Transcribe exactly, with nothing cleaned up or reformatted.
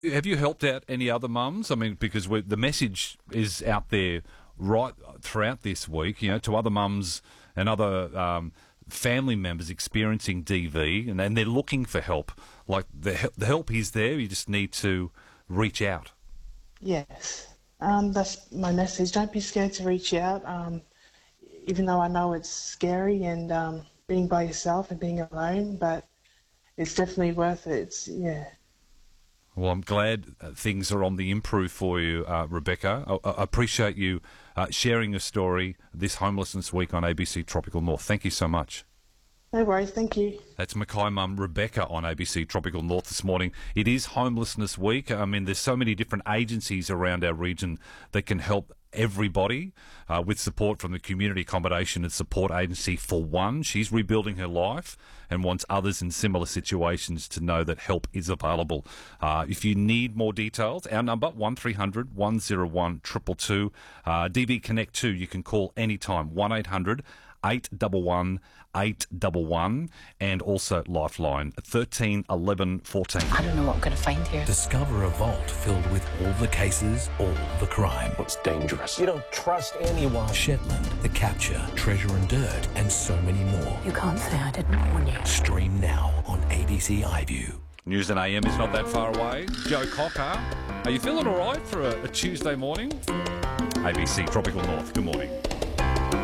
Have you helped out any other mums? I mean, because we're, the message is out there right throughout this week, you know, to other mums and other um, family members experiencing D V, and, and they're looking for help. Like, the, the help is there, you just need to reach out. Yes, um, that's my message. Don't be scared to reach out, um, even though I know it's scary and um, being by yourself and being alone, but it's definitely worth it. It's, yeah. Well, I'm glad uh, things are on the improve for you, uh, Rebecca. I, I appreciate you uh, sharing your story this Homelessness Week on A B C Tropical North. Thank you so much. No worries, thank you. That's Mackay mum Rebecca on A B C Tropical North this morning. It is Homelessness Week. I mean, there's so many different agencies around our region that can help everybody uh, with support from the Community Accommodation and Support Agency for one. She's rebuilding her life and wants others in similar situations to know that help is available. Uh, if you need more details, our number, one three hundred, one oh one, two two two. Uh, D V Connect two, you can call anytime, one eight hundred, eight one one, eight one one, and also Lifeline, thirteen eleven fourteen. I don't know what I'm going to find here. Discover a vault filled with all the cases, all the crime. It's dangerous. You don't trust anyone. Shetland, The Capture, Treasure and Dirt, and so many more. You can't say I didn't warn you. Stream now on A B C iView. News and A M is not that far away. Joe Cocker, are you feeling all right for a, a Tuesday morning? A B C Tropical North, good morning.